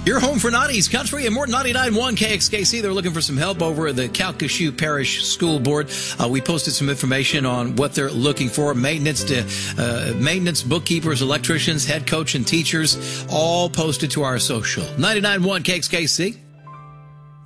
Your home for Naughty's Country and more 99.1 KXKC. They're looking for some help over at the Calcasieu Parish School Board. We posted some information on what they're looking for. Maintenance, bookkeepers, electricians, head coach, and teachers, all posted to our social. 99.1 KXKC.